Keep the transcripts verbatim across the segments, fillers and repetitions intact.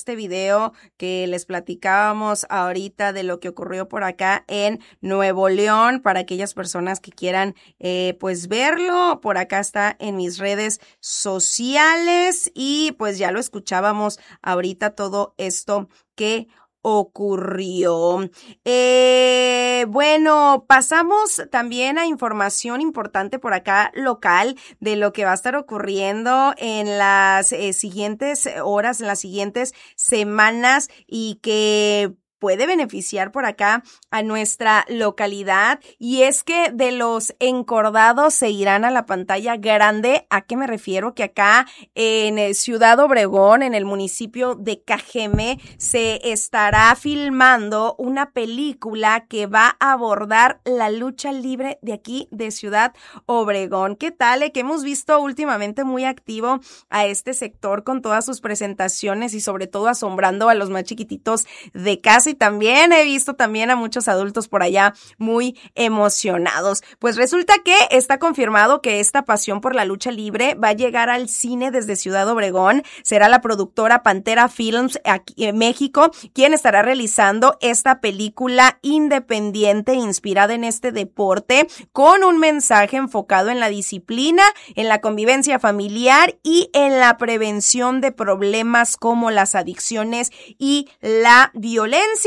este video que les platicábamos ahorita de lo que ocurrió por acá en Nuevo León, para aquellas personas que quieran eh, pues verlo. Por acá está en mis redes sociales y pues ya lo escuchábamos ahorita todo esto que ocurrió. Eh, bueno, pasamos también a información importante por acá local de lo que va a estar ocurriendo en las eh, siguientes horas, en las siguientes semanas y que puede beneficiar por acá a nuestra localidad, y es que de los encordados se irán a la pantalla grande. ¿A qué me refiero? Que acá en Ciudad Obregón, en el municipio de Cajeme, se estará filmando una película que va a abordar la lucha libre de aquí de Ciudad Obregón. ¿Qué tal? Eh? Que hemos visto últimamente muy activo a este sector con todas sus presentaciones y sobre todo asombrando a los más chiquititos de casa, y también he visto también a muchos adultos por allá muy emocionados. Pues resulta que está confirmado que esta pasión por la lucha libre va a llegar al cine desde Ciudad Obregón. Será la productora Pantera Films aquí en México quien estará realizando esta película independiente inspirada en este deporte, con un mensaje enfocado en la disciplina, en la convivencia familiar y en la prevención de problemas como las adicciones y la violencia.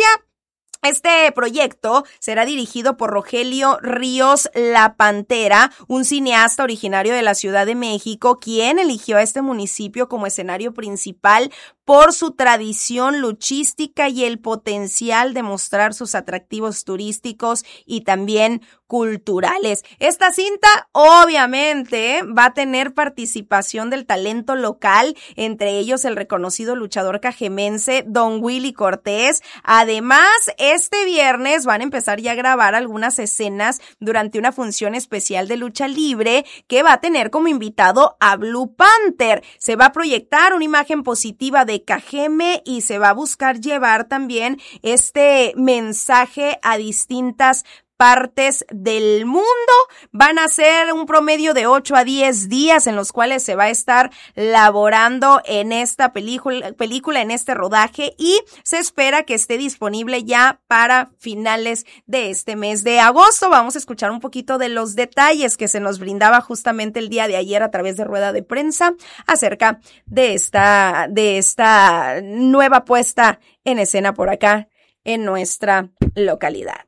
Este proyecto será dirigido por Rogelio Ríos La Pantera, un cineasta originario de la Ciudad de México, quien eligió a este municipio como escenario principal por su tradición luchística y el potencial de mostrar sus atractivos turísticos y también culturales. Esta cinta obviamente va a tener participación del talento local, entre ellos el reconocido luchador cajemense Don Willy Cortés. Además, este viernes van a empezar ya a grabar algunas escenas durante una función especial de lucha libre que va a tener como invitado a Blue Panther. Se va a proyectar una imagen positiva de Cajeme y se va a buscar llevar también este mensaje a distintas partes del mundo. Van a ser un promedio de ocho a diez días en los cuales se va a estar laborando en esta película, película, en este rodaje, y se espera que esté disponible ya para finales de este mes de agosto. Vamos a escuchar un poquito de los detalles que se nos brindaba justamente el día de ayer a través de rueda de prensa acerca de esta, de esta nueva puesta en escena por acá en nuestra localidad.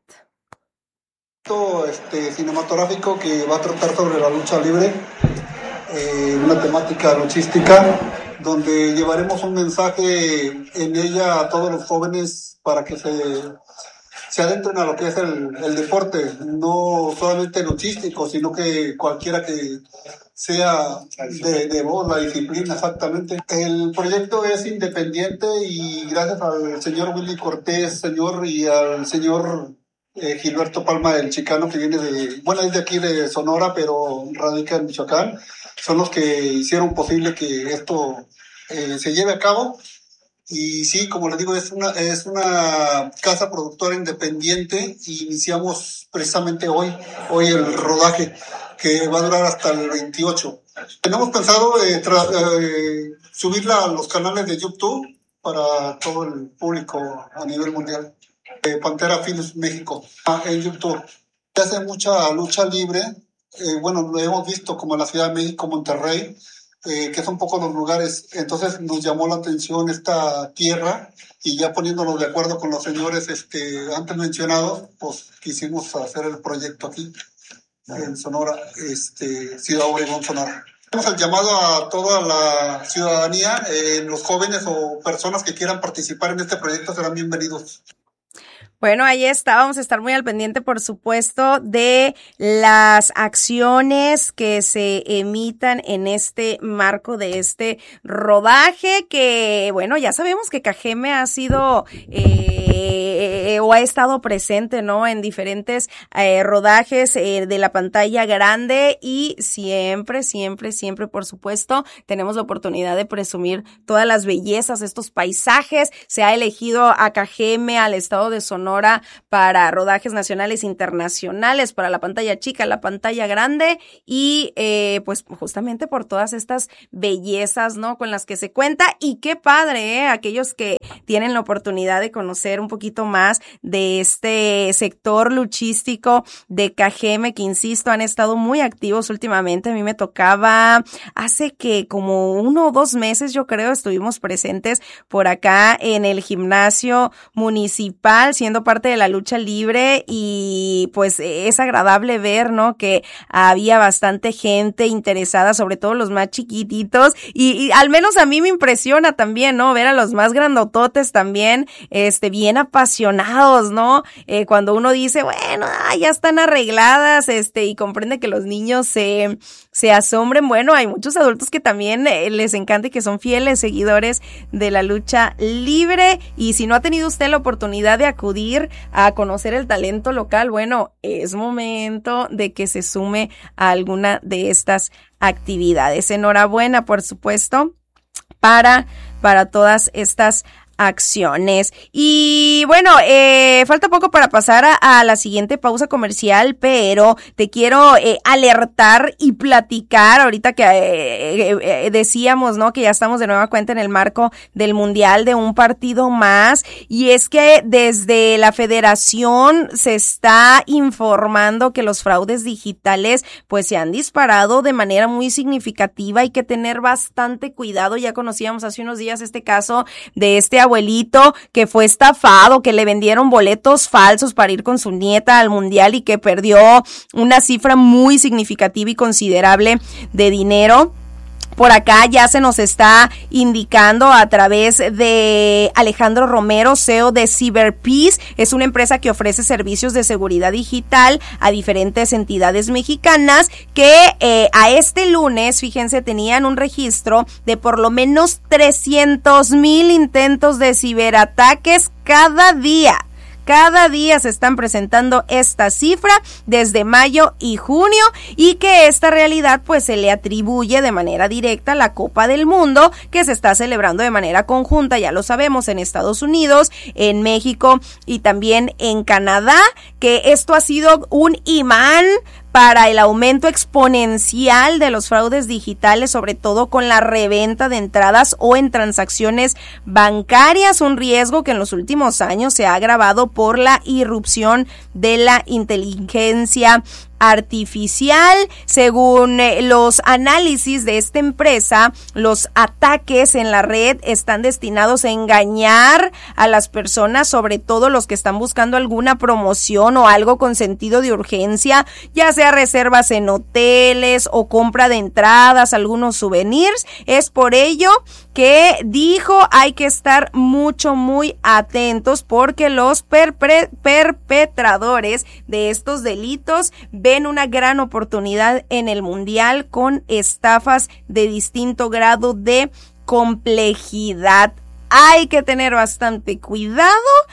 Este, cinematográfico que va a tratar sobre la lucha libre, eh, una temática luchística, donde llevaremos un mensaje en ella a todos los jóvenes para que se, se adentren a lo que es el, el deporte, no solamente luchístico, sino que cualquiera que sea de, de voz, la disciplina, exactamente. El proyecto es independiente y gracias al señor Willy Cortés, señor, y al señor Eh, Gilberto Palma, el chicano, que viene de, bueno, es de aquí de Sonora, pero radica en Michoacán. Son los que hicieron posible que esto eh, se lleve a cabo. Y sí, como les digo, es una, es una casa productora independiente, y iniciamos precisamente hoy, hoy el rodaje, que va a durar hasta el veintiocho. Tenemos pensado eh, tra- eh, subirla a los canales de YouTube para todo el público a nivel mundial. Eh, Pantera Films México, ah, en YouTube. Se hace mucha lucha libre, eh, bueno, lo hemos visto como en la Ciudad de México, Monterrey, eh, que son pocos los lugares, entonces nos llamó la atención esta tierra, y ya poniéndonos de acuerdo con los señores este, antes mencionados, pues quisimos hacer el proyecto aquí, en Sonora, este, Ciudad Obregón, Sonora. Hacemos el llamado a toda la ciudadanía, eh, los jóvenes o personas que quieran participar en este proyecto serán bienvenidos. Bueno, ahí está, vamos a estar muy al pendiente, por supuesto, de las acciones que se emitan en este marco de este rodaje, que, bueno, ya sabemos que Cajeme ha sido eh, o ha estado presente, ¿no?, en diferentes eh, rodajes eh, de la pantalla grande, y siempre, siempre, siempre, por supuesto, tenemos la oportunidad de presumir todas las bellezas, estos paisajes. Se ha elegido a Cajeme, al estado de Sonora, Sonora para rodajes nacionales e internacionales, para la pantalla chica, la pantalla grande y eh, pues justamente por todas estas bellezas, ¿no? Con las que se cuenta y qué padre, ¿eh? Aquellos que tienen la oportunidad de conocer un poquito más de este sector luchístico de Cajeme, que insisto, han estado muy activos últimamente. A mí me tocaba hace que como uno o dos meses, yo creo, estuvimos presentes por acá en el gimnasio municipal, siendo parte de la lucha libre y pues es agradable ver, ¿no? Que había bastante gente interesada, sobre todo los más chiquititos y, y al menos a mí me impresiona también, ¿no? Ver a los más grandototes también, este, bien apasionados, ¿no? Eh, cuando uno dice, bueno, ah, ya están arregladas, este, y comprende que los niños se, se asombren. Bueno, hay muchos adultos que también eh, les encanta y que son fieles seguidores de la lucha libre. Y si no ha tenido usted la oportunidad de acudir a conocer el talento local, bueno, es momento de que se sume a alguna de estas actividades. Enhorabuena, por supuesto, para, para todas estas acciones. Y bueno, eh, falta poco para pasar a, a la siguiente pausa comercial, pero te quiero eh, alertar y platicar ahorita que eh, eh, decíamos, ¿no? Que ya estamos de nueva cuenta en el marco del Mundial de un partido más, y es que desde la Federación se está informando que los fraudes digitales pues se han disparado de manera muy significativa. Hay que tener bastante cuidado. Ya conocíamos hace unos días este caso de este abuelito que fue estafado, que le vendieron boletos falsos para ir con su nieta al mundial y que perdió una cifra muy significativa y considerable de dinero. Por acá ya se nos está indicando a través de Alejandro Romero, C E O de CyberPeace. Es una empresa que ofrece servicios de seguridad digital a diferentes entidades mexicanas que eh, a este lunes, fíjense, tenían un registro de por lo menos trescientos mil intentos de ciberataques cada día. Cada día se están presentando esta cifra desde mayo y junio, y que esta realidad pues se le atribuye de manera directa a la Copa del Mundo, que se está celebrando de manera conjunta, ya lo sabemos, en Estados Unidos, en México y también en Canadá, que esto ha sido un imán para el aumento exponencial de los fraudes digitales, sobre todo con la reventa de entradas o en transacciones bancarias, un riesgo que en los últimos años se ha agravado por la irrupción de la inteligencia artificial. Según eh, los análisis de esta empresa, los ataques en la red están destinados a engañar a las personas, sobre todo los que están buscando alguna promoción o algo con sentido de urgencia, ya sea reservas en hoteles o compra de entradas, algunos souvenirs. Es por ello que dijo hay que estar mucho, muy atentos, porque los perpre- perpetradores de estos delitos ven una gran oportunidad en el mundial con estafas de distinto grado de complejidad. Hay que tener bastante cuidado.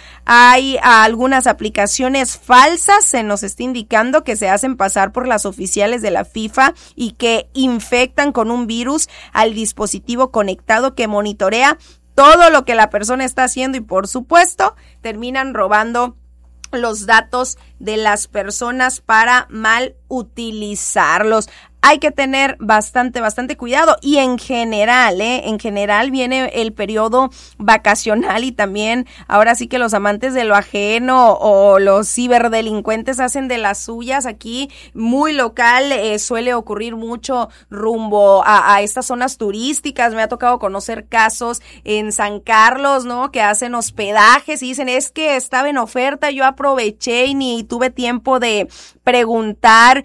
Hay algunas aplicaciones falsas, se nos está indicando, que se hacen pasar por las oficiales de la FIFA y que infectan con un virus al dispositivo conectado que monitorea todo lo que la persona está haciendo y, por supuesto, terminan robando los datos de las personas para mal utilizarlos. Hay que tener bastante, bastante cuidado. Y en general, ¿eh? En general viene el periodo vacacional y también ahora sí que los amantes de lo ajeno o los ciberdelincuentes hacen de las suyas. Aquí muy local, eh, suele ocurrir mucho rumbo a, a estas zonas turísticas. Me ha tocado conocer casos en San Carlos, ¿no? Que hacen hospedajes y dicen, es que estaba en oferta, yo aproveché y ni tuve tiempo de preguntar,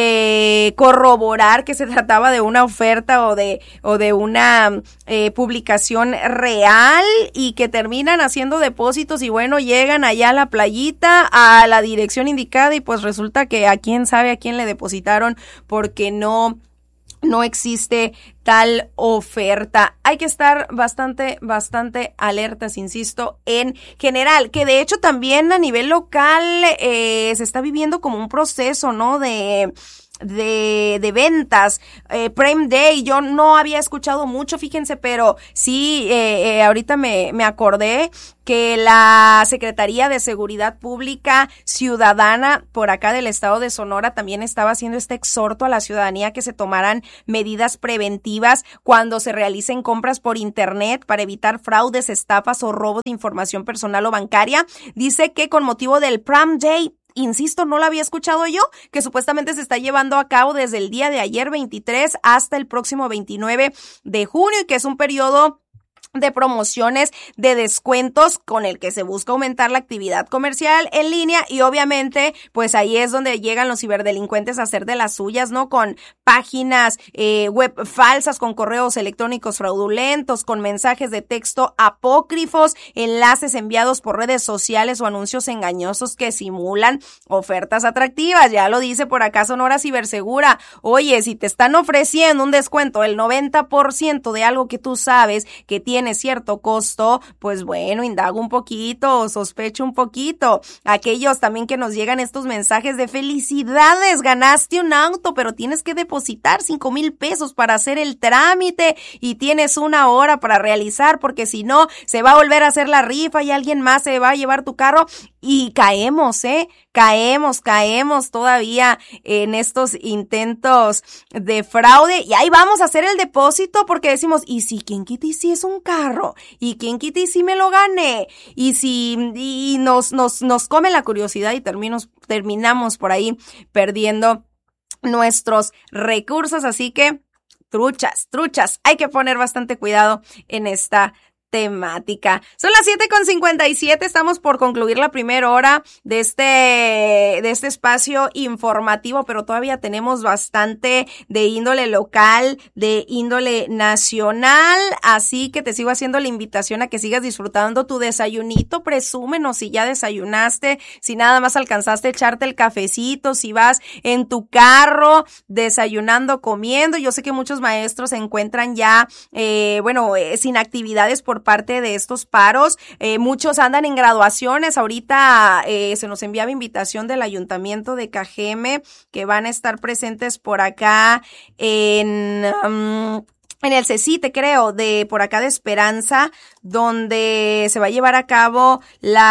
de corroborar que se trataba de una oferta o de o de una eh, publicación real, y que terminan haciendo depósitos y bueno, llegan allá a la playita a la dirección indicada y pues resulta que a quién sabe a quién le depositaron, porque no no existe tal oferta. Hay que estar bastante, bastante alertas, insisto, en general, que de hecho también a nivel local eh, se está viviendo como un proceso, ¿no? De de, de ventas, eh, Prime Day, yo no había escuchado mucho, fíjense, pero sí, eh, eh, ahorita me, me acordé que la Secretaría de Seguridad Pública Ciudadana por acá del estado de Sonora también estaba haciendo este exhorto a la ciudadanía que se tomaran medidas preventivas cuando se realicen compras por internet para evitar fraudes, estafas o robos de información personal o bancaria. Dice que con motivo del Prime Day, insisto, no lo había escuchado yo, que supuestamente se está llevando a cabo desde el día de ayer veintitrés hasta el próximo veintinueve de junio y que es un periodo de promociones, de descuentos con el que se busca aumentar la actividad comercial en línea y obviamente pues ahí es donde llegan los ciberdelincuentes a hacer de las suyas, ¿no? Con páginas eh, web falsas, con correos electrónicos fraudulentos, con mensajes de texto apócrifos, enlaces enviados por redes sociales o anuncios engañosos que simulan ofertas atractivas. Ya lo dice por acá Sonora Cibersegura. Oye, si te están ofreciendo un descuento del noventa por ciento de algo que tú sabes que tiene cierto costo, pues bueno, indago un poquito, sospecho un poquito. Aquellos también que nos llegan estos mensajes de felicidades, ganaste un auto, pero tienes que depositar cinco mil pesos para hacer el trámite y tienes una hora para realizar porque si no se va a volver a hacer la rifa y alguien más se va a llevar tu carro y caemos, ¿eh? Caemos, caemos todavía en estos intentos de fraude y ahí vamos a hacer el depósito porque decimos, ¿y si quién quita y si es un carro? ¿Y quién quita y si me lo gané? Y si y nos, nos, nos come la curiosidad y terminos, terminamos por ahí perdiendo nuestros recursos, así que truchas, truchas, hay que poner bastante cuidado en esta temática. Son las siete con cincuenta y siete, estamos por concluir la primera hora de este, de este espacio informativo, pero todavía tenemos bastante de índole local, de índole nacional, así que te sigo haciendo la invitación a que sigas disfrutando tu desayunito, presúmenos si ya desayunaste, si nada más alcanzaste a echarte el cafecito, si vas en tu carro desayunando, comiendo. Yo sé que muchos maestros se encuentran ya, eh, bueno, eh, sin actividades por parte de estos paros, eh, muchos andan en graduaciones, ahorita eh, se nos enviaba invitación del Ayuntamiento de Cajeme que van a estar presentes por acá en... Um, en el CECITE, creo, de por acá de Esperanza, donde se va a llevar a cabo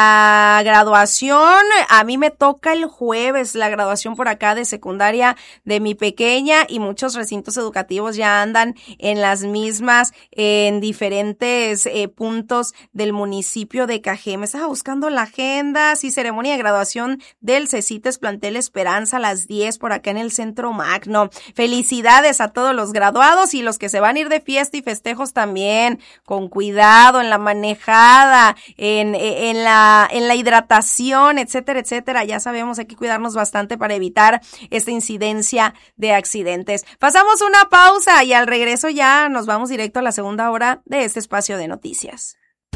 la graduación. A mí me toca el jueves la graduación por acá de secundaria de mi pequeña y muchos recintos educativos ya andan en las mismas, en diferentes eh, puntos del municipio de Cajeme. Estaba buscando la agenda, sí, ceremonia de graduación del CECITES Plantel Esperanza a las diez por acá en el Centro Magno. Felicidades a todos los graduados y los que se van a ir de fiesta y festejos también, con cuidado en la manejada, en, en la, en la hidratación, etcétera, etcétera. Ya sabemos, hay que cuidarnos bastante para evitar esta incidencia de accidentes. Pasamos una pausa y al regreso ya nos vamos directo a la segunda hora de este espacio de noticias.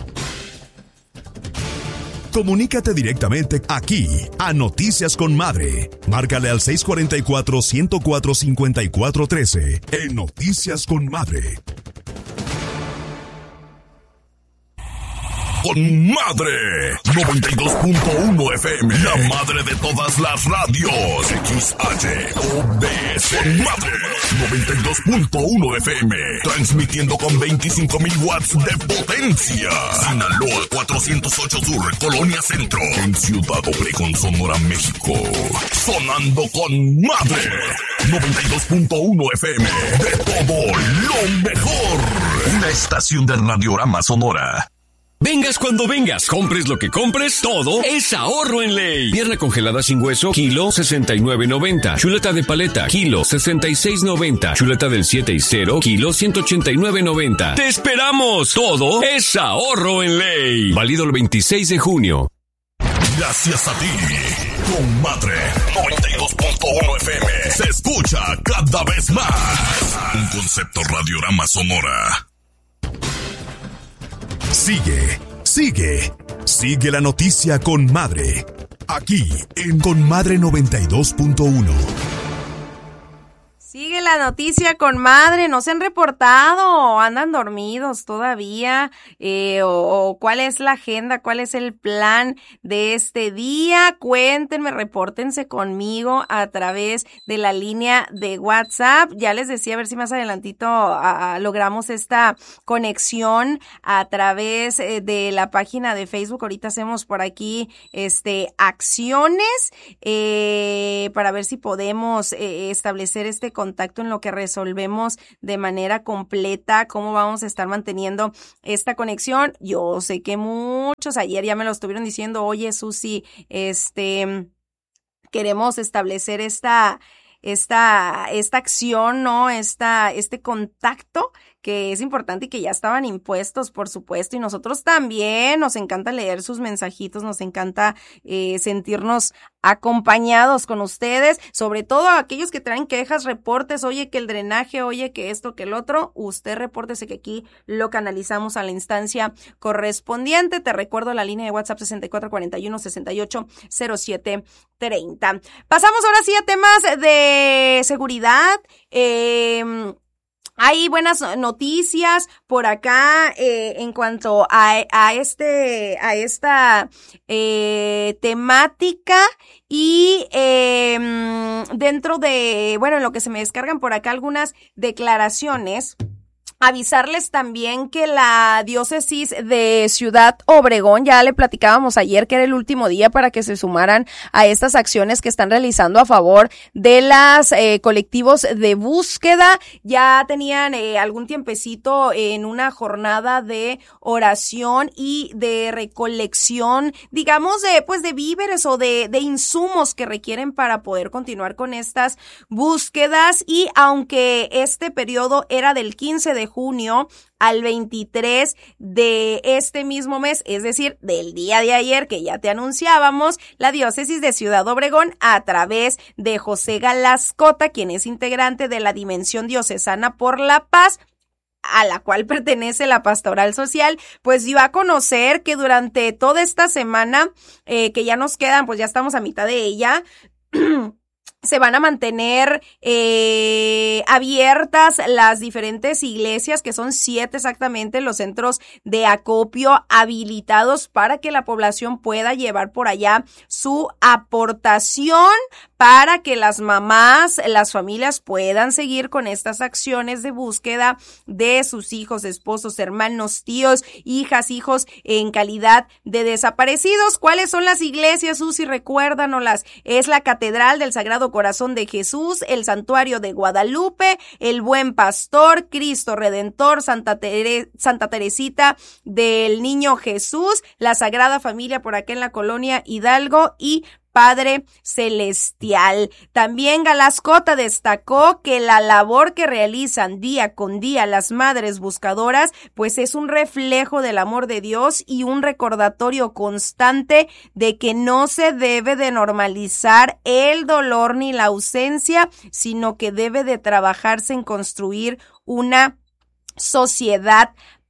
Comunícate directamente aquí a Noticias con Madre. Márcale al seis cuatro cuatro, uno cero cuatro, cinco cuatro uno tres en Noticias con Madre. Con Madre noventa y dos punto uno F M, la madre de todas las radios. X H O B S Con Madre noventa y dos punto uno F M, transmitiendo con veinticinco mil watts de potencia. Sinaloa cuatrocientos ocho Sur, Colonia Centro, en Ciudad Obregón, Sonora, México. Sonando con Madre noventa y dos punto uno F M, de todo lo mejor. Una estación de Radiorama Sonora. Vengas cuando vengas, compres lo que compres, todo es ahorro en ley. Pierna congelada sin hueso, kilo sesenta y nueve noventa. Chuleta de paleta, kilo sesenta y seis noventa. Chuleta del siete y cero, kilo ciento ochenta y nueve noventa. ¡Te esperamos! Todo es ahorro en ley. Válido el veintiséis de junio. Gracias a ti, con Madre noventa y dos punto uno F M, se escucha cada vez más. Un concepto Radiorama Sonora. Sigue, sigue, sigue la noticia con Madre, aquí en Con Madre noventa y dos punto uno. Sigue sigue la noticia con madre, no se han reportado, andan dormidos todavía, eh, o, o cuál es la agenda, cuál es el plan de este día. Cuéntenme, repórtense conmigo a través de la línea de WhatsApp. Ya les decía, a ver si más adelantito a, a, logramos esta conexión a través eh, de la página de Facebook. Ahorita hacemos por aquí este acciones eh, para ver si podemos eh, establecer este contacto en lo que resolvemos de manera completa cómo vamos a estar manteniendo esta conexión. Yo sé que muchos ayer ya me lo estuvieron diciendo, oye Susi, este queremos establecer esta esta esta acción, ¿no? Esta este contacto que es importante y que ya estaban impuestos, por supuesto, y nosotros también nos encanta leer sus mensajitos, nos encanta eh, sentirnos acompañados con ustedes, sobre todo aquellos que traen quejas, reportes, oye que el drenaje, oye que esto, que el otro, usted repórtese que aquí lo canalizamos a la instancia correspondiente. Te recuerdo la línea de WhatsApp sesenta y cuatro cuarenta y uno sesenta y ocho cero siete treinta. Pasamos ahora sí a temas de seguridad. Eh, Hay buenas noticias por acá eh, en cuanto a, a este, a esta eh, temática y eh, dentro de, bueno, en lo que se me descargan por acá algunas declaraciones. Avisarles también que la diócesis de Ciudad Obregón, ya le platicábamos ayer que era el último día para que se sumaran a estas acciones que están realizando a favor de las eh, colectivos de búsqueda. Ya tenían eh, algún tiempecito en una jornada de oración y de recolección, digamos, de pues de víveres o de, de insumos que requieren para poder continuar con estas búsquedas. Y aunque este periodo era del quince de junio al veintitrés de este mismo mes, es decir, del día de ayer que ya te anunciábamos, la diócesis de Ciudad Obregón, a través de José Galascota, quien es integrante de la Dimensión Diocesana por la Paz, a la cual pertenece la Pastoral Social, pues dio a conocer que durante toda esta semana, eh, que ya nos quedan, pues ya estamos a mitad de ella, se van a mantener eh, abiertas las diferentes iglesias, que son siete exactamente, los centros de acopio habilitados para que la población pueda llevar por allá su aportación, para que las mamás, las familias puedan seguir con estas acciones de búsqueda de sus hijos, esposos, hermanos, tíos, hijas, hijos en calidad de desaparecidos. ¿Cuáles son las iglesias, Susi? Recuérdanoslas. Es la Catedral del Sagrado Corazón de Jesús, el Santuario de Guadalupe, el Buen Pastor, Cristo Redentor, Santa, Tere- Santa Teresita del Niño Jesús, la Sagrada Familia por acá en la colonia Hidalgo y Padre Celestial. También Galascota destacó que la labor que realizan día con día las madres buscadoras, pues es un reflejo del amor de Dios y un recordatorio constante de que no se debe de normalizar el dolor ni la ausencia, sino que debe de trabajarse en construir una sociedad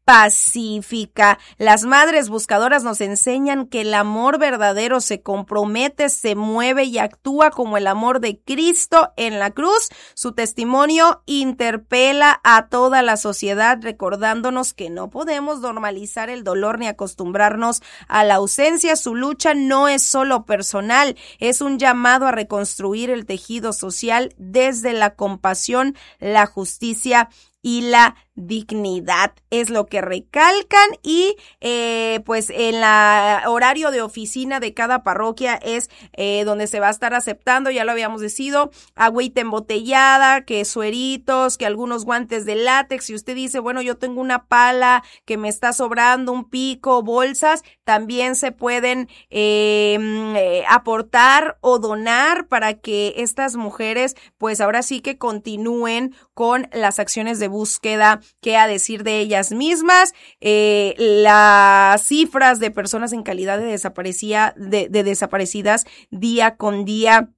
pacífica. Las madres buscadoras nos enseñan que el amor verdadero se compromete, se mueve y actúa como el amor de Cristo en la cruz. Su testimonio interpela a toda la sociedad, recordándonos que no podemos normalizar el dolor ni acostumbrarnos a la ausencia. Su lucha no es solo personal, es un llamado a reconstruir el tejido social desde la compasión, la justicia y la dignidad, es lo que recalcan. Y eh, pues en la horario de oficina de cada parroquia es eh, donde se va a estar aceptando, ya lo habíamos decidido, agüita embotellada, que sueritos, que algunos guantes de látex. Si usted dice, bueno, yo tengo una pala que me está sobrando, un pico, bolsas, también se pueden eh, eh, aportar o donar para que estas mujeres pues ahora sí que continúen con las acciones de búsqueda, que a decir de ellas mismas, eh, las cifras de personas en calidad de desaparecida, de, de desaparecidas día con día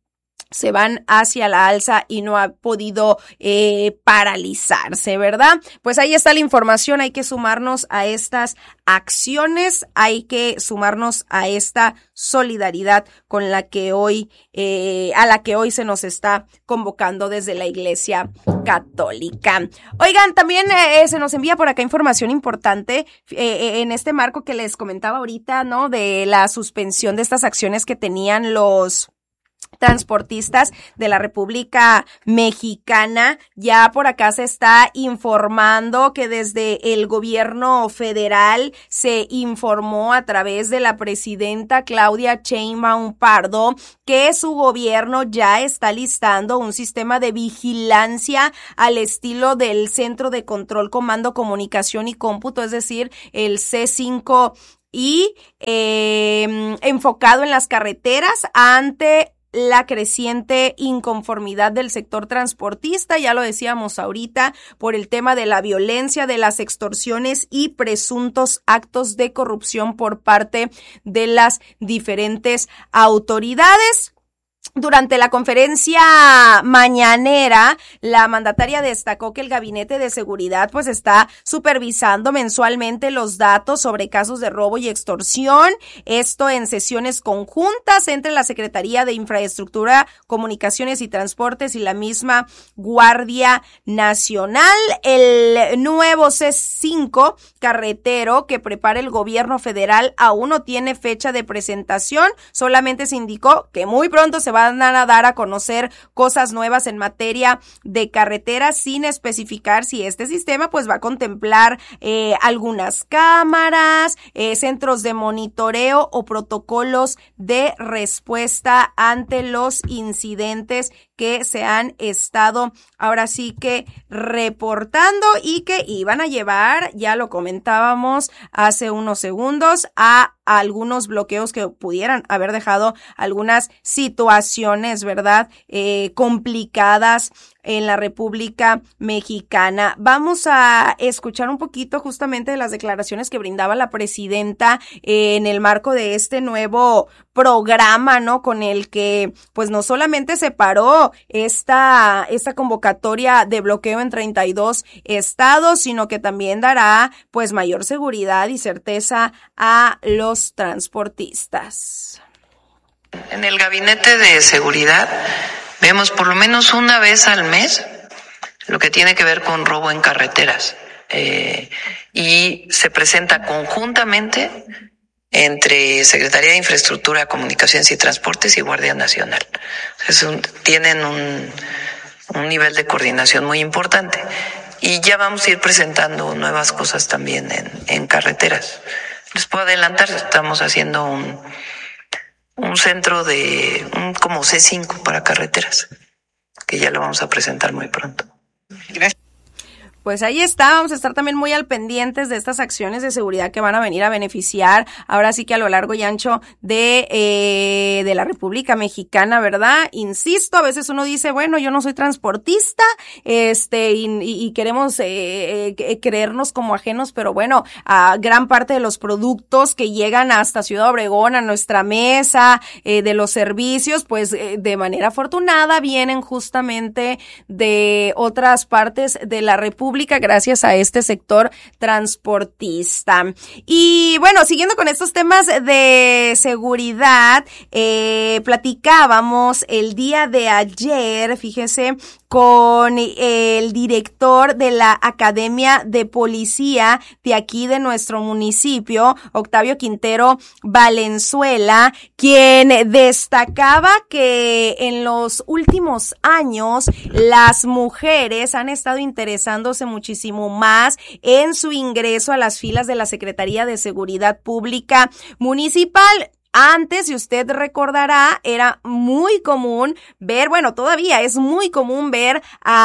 se van hacia la alza y no ha podido eh, paralizarse, ¿verdad? Pues ahí está la información, hay que sumarnos a estas acciones, hay que sumarnos a esta solidaridad con la que hoy, eh, a la que hoy se nos está convocando desde la Iglesia Católica. Oigan, también eh, se nos envía por acá información importante eh, en este marco que les comentaba ahorita, ¿no? De la suspensión de estas acciones que tenían los transportistas de la República Mexicana. Ya por acá se está informando que desde el gobierno federal se informó a través de la presidenta Claudia Sheinbaum Pardo que su gobierno ya está listando un sistema de vigilancia al estilo del Centro de Control, Comando, Comunicación y Cómputo, es decir, el C cinco I, eh, enfocado en las carreteras ante la creciente inconformidad del sector transportista, ya lo decíamos ahorita, por el tema de la violencia, de las extorsiones y presuntos actos de corrupción por parte de las diferentes autoridades. Durante la conferencia mañanera, la mandataria destacó que el Gabinete de Seguridad pues está supervisando mensualmente los datos sobre casos de robo y extorsión, esto en sesiones conjuntas entre la Secretaría de Infraestructura, Comunicaciones y Transportes y la misma Guardia Nacional. El nuevo C cinco carretero que prepara el gobierno federal aún no tiene fecha de presentación, solamente se indicó que muy pronto se va van a dar a conocer cosas nuevas en materia de carreteras sin especificar si este sistema pues va a contemplar eh, algunas cámaras, eh, centros de monitoreo o protocolos de respuesta ante los incidentes que se han estado ahora sí que reportando y que iban a llevar, ya lo comentábamos hace unos segundos, a algunos bloqueos que pudieran haber dejado algunas situaciones, ¿verdad? Eh, complicadas en la República Mexicana. Vamos a escuchar un poquito justamente de las declaraciones que brindaba la presidenta eh, en el marco de este nuevo programa, ¿no? Con el que, pues, no solamente se paró esta, esta convocatoria de bloqueo en treinta y dos estados, sino que también dará, pues, mayor seguridad y certeza a los transportistas. En el Gabinete de Seguridad vemos por lo menos una vez al mes lo que tiene que ver con robo en carreteras eh, y se presenta conjuntamente entre Secretaría de Infraestructura, Comunicaciones y Transportes y Guardia Nacional. Es un, tienen un, un nivel de coordinación muy importante y ya vamos a ir presentando nuevas cosas también en, en carreteras. Les puedo adelantar, estamos haciendo un un centro de un como C cinco para carreteras, que ya lo vamos a presentar muy pronto. Gracias. Pues ahí está, vamos a estar también muy al pendientes de estas acciones de seguridad que van a venir a beneficiar, ahora sí que a lo largo y ancho de, eh, de la República Mexicana, ¿verdad? Insisto, a veces uno dice, bueno, yo no soy transportista, este, y, y, y queremos eh, eh, creernos como ajenos, pero bueno, a gran parte de los productos que llegan hasta Ciudad Obregón, a nuestra mesa, eh, de los servicios, pues eh, de manera afortunada vienen justamente de otras partes de la República, gracias a este sector transportista. Y bueno, siguiendo con estos temas de seguridad, eh, platicábamos el día de ayer, fíjese, con el director de la Academia de Policía de aquí de nuestro municipio, Octavio Quintero Valenzuela, quien destacaba que en los últimos años las mujeres han estado interesándose muchísimo más en su ingreso a las filas de la Secretaría de Seguridad Pública Municipal. Antes, si usted recordará, era muy común ver, bueno, todavía es muy común ver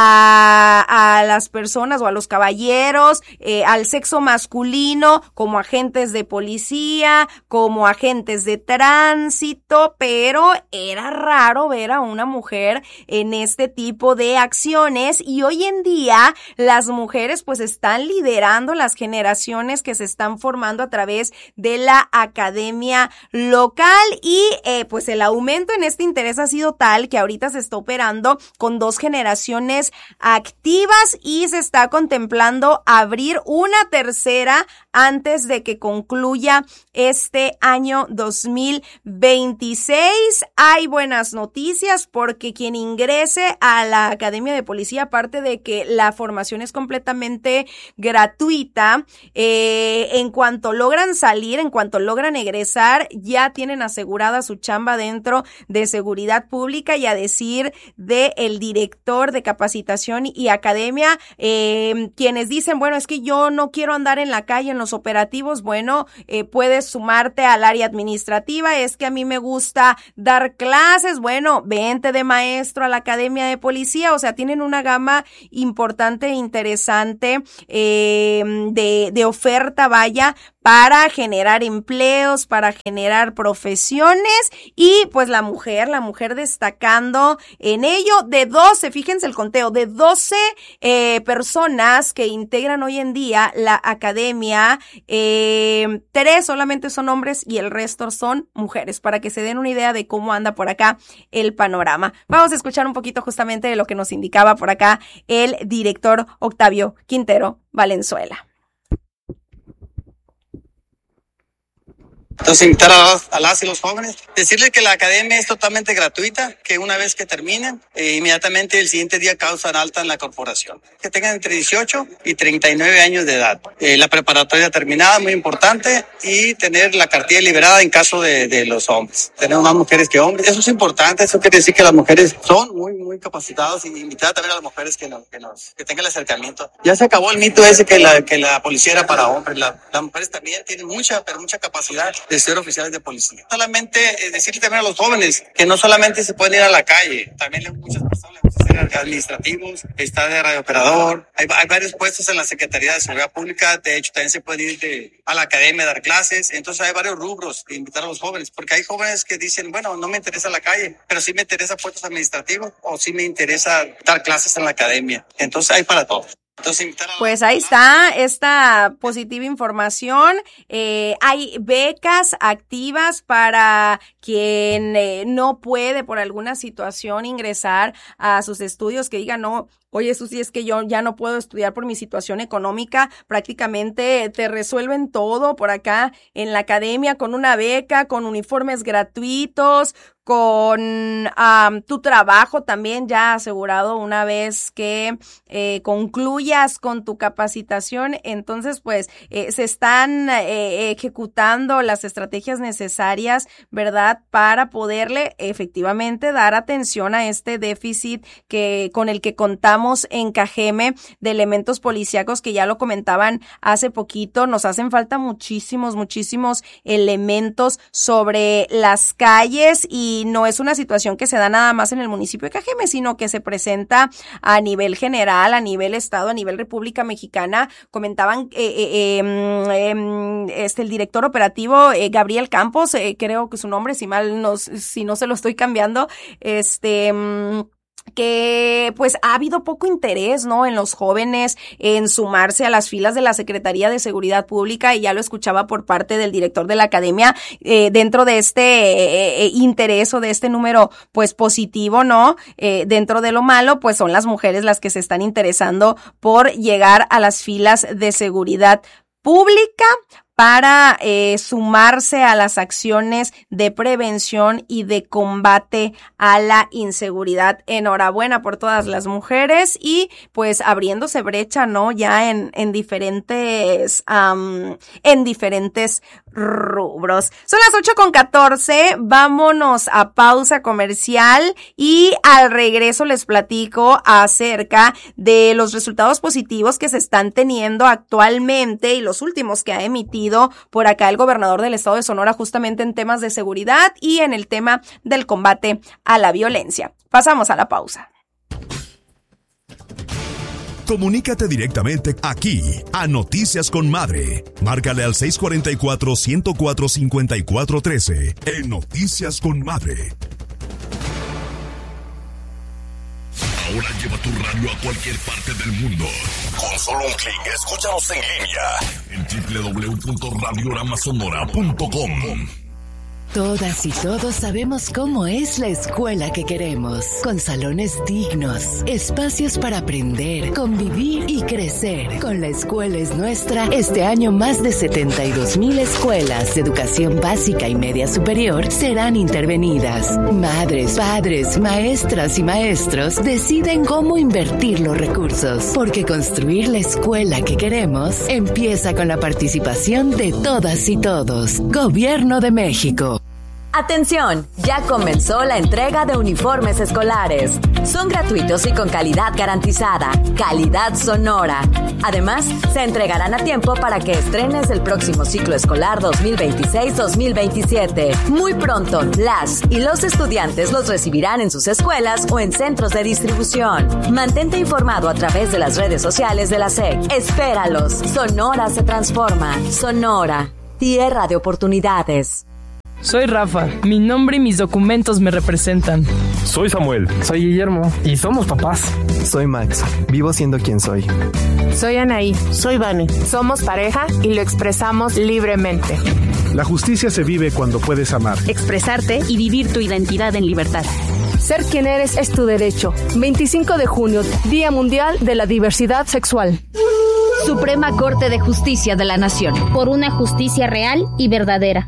a, a las personas o a los caballeros, eh, al sexo masculino como agentes de policía, como agentes de tránsito, pero era raro ver a una mujer en este tipo de acciones y hoy en día las mujeres pues están liderando las generaciones que se están formando a través de la Academia Local local y eh, pues el aumento en este interés ha sido tal que ahorita se está operando con dos generaciones activas y se está contemplando abrir una tercera antes de que concluya este año dos mil veintiséis. Hay buenas noticias porque quien ingrese a la Academia de Policía, aparte de que la formación es completamente gratuita, eh, en cuanto logran salir, en cuanto logran egresar, ya tienen asegurada su chamba dentro de seguridad pública. Y a decir de el director de capacitación y academia, eh, quienes dicen, bueno, es que yo no quiero andar en la calle en los operativos, bueno, eh, puedes sumarte al área administrativa. Es que a mí me gusta dar clases, bueno, vente de maestro a la Academia de Policía. O sea, tienen una gama importante e interesante eh, de, de oferta, vaya, para generar empleos, para generar profesiones y pues la mujer, la mujer destacando en ello. De doce, fíjense el conteo, de doce eh, personas que integran hoy en día la academia, eh, tres solamente son hombres y el resto son mujeres, para que se den una idea de cómo anda por acá el panorama. Vamos a escuchar un poquito justamente de lo que nos indicaba por acá el director Octavio Quintero Valenzuela. Entonces, invitar a, a las y los jóvenes, decirles que la academia es totalmente gratuita, que una vez que terminen, eh, inmediatamente el siguiente día causan alta en la corporación. Que tengan entre dieciocho y treinta y nueve años de edad. Eh, la preparatoria terminada, muy importante, y tener la cartilla liberada en caso de, de los hombres. Tenemos más mujeres que hombres. Eso es importante, eso quiere decir que las mujeres son muy, muy capacitadas, y invitar también a las mujeres que, nos, que, nos, que tengan el acercamiento. Ya se acabó el mito ese que la, que la policía era para hombres. La, las mujeres también tienen mucha, pero mucha capacidad de ser oficiales de policía. Solamente eh, decirle también a los jóvenes que no solamente se pueden ir a la calle, también muchas personas les gusta ser administrativos, está de radiooperador, hay, hay varios puestos en la Secretaría de Seguridad Pública, de hecho también se puede ir de, a la academia a dar clases, entonces hay varios rubros de invitar a los jóvenes, porque hay jóvenes que dicen, bueno, no me interesa la calle, pero sí me interesa puestos administrativos o sí me interesa dar clases en la academia, entonces hay para todos. Pues ahí está esta positiva información. Eh, hay becas activas para quien eh, no puede por alguna situación ingresar a sus estudios, que diga no, oye, eso sí es que yo ya no puedo estudiar por mi situación económica. Prácticamente te resuelven todo por acá en la academia con una beca, con uniformes gratuitos, con um, tu trabajo también ya asegurado una vez que eh, concluyas con tu capacitación. Entonces, pues, eh, se están eh, ejecutando las estrategias necesarias, ¿verdad?, para poderle efectivamente dar atención a este déficit que con el que contamos en Cajeme de elementos policíacos, que ya lo comentaban hace poquito. Nos hacen falta muchísimos, muchísimos elementos sobre las calles, y Y no es una situación que se da nada más en el municipio de Cajeme, sino que se presenta a nivel general, a nivel estado, a nivel República Mexicana. Comentaban eh, eh, eh, este el director operativo eh, Gabriel Campos, eh, creo que su nombre, si mal no, si no se lo estoy cambiando, este que pues ha habido poco interés, ¿no?, en los jóvenes en sumarse a las filas de la Secretaría de Seguridad Pública, y ya lo escuchaba por parte del director de la academia, eh, dentro de este eh, eh, interés o de este número pues positivo, ¿no?, eh, dentro de lo malo, pues son las mujeres las que se están interesando por llegar a las filas de seguridad pública para eh, sumarse a las acciones de prevención y de combate a la inseguridad. Enhorabuena por todas las mujeres y pues abriéndose brecha, ¿no?, ya en, en diferentes, um, en diferentes rubros. Son las ocho con catorce, vámonos a pausa comercial y al regreso les platico acerca de los resultados positivos que se están teniendo actualmente y los últimos que ha emitido por acá el gobernador del estado de Sonora, justamente en temas de seguridad y en el tema del combate a la violencia. Pasamos a la pausa. Comunícate directamente aquí a Noticias con Madre. Márcale al seis cuatro cuatro, uno cero cuatro, cinco cuatro uno tres en Noticias con Madre. Ahora lleva tu radio a cualquier parte del mundo. Con solo un clic, escúchanos en línea en doble u doble u doble u punto radiorama sonora punto com. Todas y todos sabemos cómo es la escuela que queremos, con salones dignos, espacios para aprender, convivir y crecer. Con La Escuela es Nuestra, este año más de setenta y dos mil escuelas de educación básica y media superior serán intervenidas. Madres, padres, maestras y maestros deciden cómo invertir los recursos, porque construir la escuela que queremos empieza con la participación de todas y todos. Gobierno de México. ¡Atención! Ya comenzó la entrega de uniformes escolares. Son gratuitos y con calidad garantizada. Calidad Sonora. Además, se entregarán a tiempo para que estrenes el próximo ciclo escolar dos mil veintiséis dos mil veintisiete. Muy pronto, las y los estudiantes los recibirán en sus escuelas o en centros de distribución. Mantente informado a través de las redes sociales de la S E C. Espéralos. Sonora se transforma. Sonora. Tierra de oportunidades. Soy Rafa, mi nombre y mis documentos me representan. Soy Samuel. Soy Guillermo y somos papás. Soy Max, vivo siendo quien soy. Soy Anaí. Soy Vane. Somos pareja y lo expresamos libremente. La justicia se vive cuando puedes amar, expresarte y vivir tu identidad en libertad. Ser quien eres es tu derecho. veinticinco de junio, Día Mundial de la Diversidad Sexual. Suprema Corte de Justicia de la Nación. Por una justicia real y verdadera.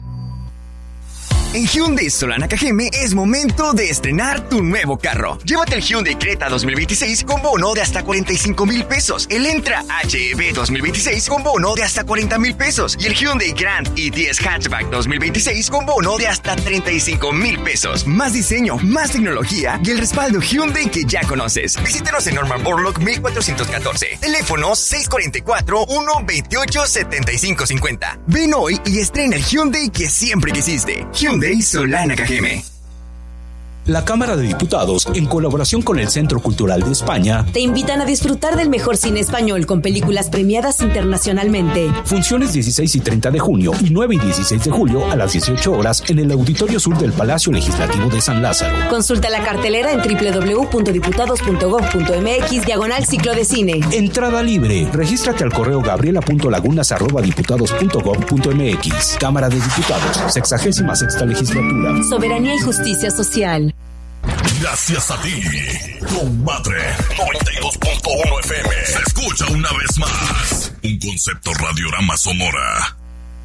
En Hyundai Solana Cajeme es momento de estrenar tu nuevo carro. Llévate el Hyundai Creta dos mil veintiséis con bono de hasta cuarenta y cinco mil pesos. El Entra H E V dos mil veintiséis con bono de hasta cuarenta mil pesos. Y el Hyundai Grand i diez Hatchback dos mil veintiséis con bono de hasta treinta y cinco mil pesos. Más diseño, más tecnología y el respaldo Hyundai que ya conoces. Visítanos en Norman Borlaug mil cuatrocientos catorce. Teléfono seis cuatro cuatro, uno dos ocho, siete cinco cinco cero. Ven hoy y estrena el Hyundai que siempre quisiste. Hyundai Solana Cajeme. La Cámara de Diputados, en colaboración con el Centro Cultural de España, te invitan a disfrutar del mejor cine español con películas premiadas internacionalmente. Funciones dieciséis y treinta de junio y nueve y dieciséis de julio a las dieciocho horas en el Auditorio Sur del Palacio Legislativo de San Lázaro. Consulta la cartelera en doble u doble u doble u punto diputados punto gob punto eme equis diagonal ciclo de cine. Entrada libre. Regístrate al correo gabriela punto lagunas arroba diputados punto gob punto eme equis. Cámara de Diputados, sexagésima sexta legislatura. Soberanía y justicia social. Gracias a ti, Comadre noventa y dos punto uno F M. Se escucha una vez más. Un concepto Radiorama Sonora.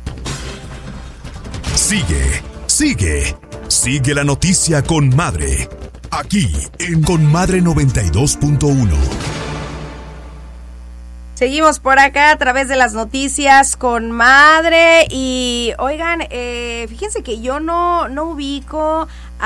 Sigue, sigue, sigue la noticia con Madre. Aquí en Comadre noventa y dos punto uno. Seguimos por acá a través de las noticias con Madre y oigan, eh, fíjense que yo no, no ubico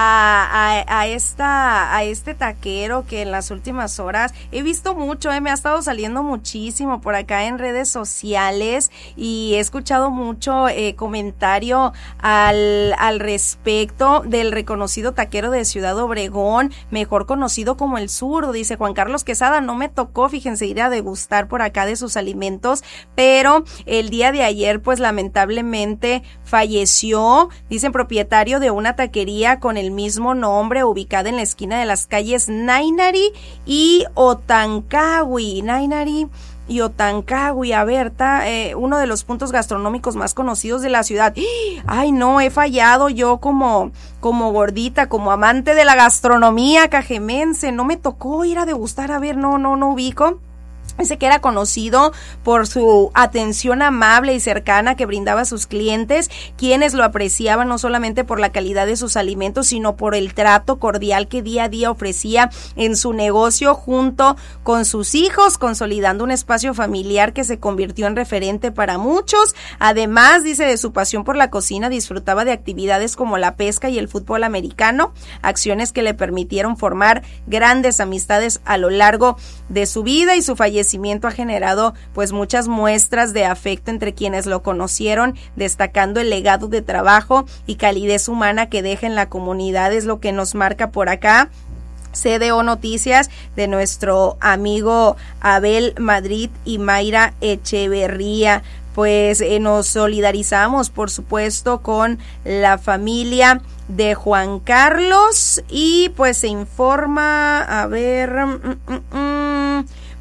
a, a, a esta, a este taquero que en las últimas horas he visto mucho, eh, me ha estado saliendo muchísimo por acá en redes sociales y he escuchado mucho eh, comentario al, al respecto del reconocido taquero de Ciudad Obregón, mejor conocido como El Zurdo. Dice Juan Carlos Quesada, no me tocó, fíjense, ir a degustar por acá de sus alimentos, pero el día de ayer pues lamentablemente falleció, dicen, propietario de una taquería con el mismo nombre ubicada en la esquina de las calles Nainari y Otancawi, Nainari y Otancawi, a ver, ta, eh, uno de los puntos gastronómicos más conocidos de la ciudad. Ay, no, he fallado yo como, como gordita, como amante de la gastronomía cajemense, no me tocó ir a degustar, a ver, no, no, no ubico. Dice que era conocido por su atención amable y cercana que brindaba a sus clientes, quienes lo apreciaban no solamente por la calidad de sus alimentos, sino por el trato cordial que día a día ofrecía en su negocio junto con sus hijos, consolidando un espacio familiar que se convirtió en referente para muchos. Además, dice, de su pasión por la cocina, disfrutaba de actividades como la pesca y el fútbol americano, acciones que le permitieron formar grandes amistades a lo largo de su vida, y su fallecimiento ha generado pues muchas muestras de afecto entre quienes lo conocieron, destacando el legado de trabajo y calidez humana que deja en la comunidad. Es lo que nos marca por acá C D O Noticias de nuestro amigo Abel Madrid y Mayra Echeverría. Pues eh, nos solidarizamos, por supuesto, con la familia de Juan Carlos y pues se informa, a ver, mm, mm, mm,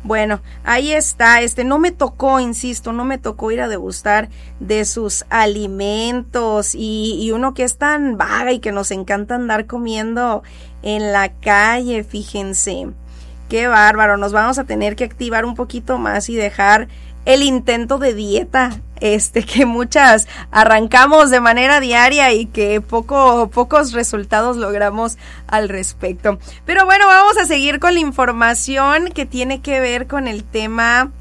Bueno, ahí está, este, no me tocó, insisto, no me tocó ir a degustar de sus alimentos y, y uno que es tan vaga y que nos encanta andar comiendo en la calle, fíjense, qué bárbaro, nos vamos a tener que activar un poquito más y dejar el intento de dieta, este, que muchas arrancamos de manera diaria y que poco, pocos resultados logramos al respecto. Pero bueno, vamos a seguir con la información que tiene que ver con el tema